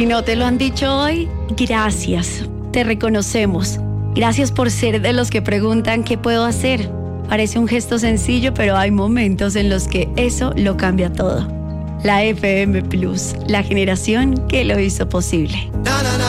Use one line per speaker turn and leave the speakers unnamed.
Si no te lo han dicho hoy, gracias. Te reconocemos. Gracias por ser de los que preguntan qué puedo hacer. Parece un gesto sencillo, pero hay momentos en los que eso lo cambia todo. La FM Plus, la generación que lo hizo posible.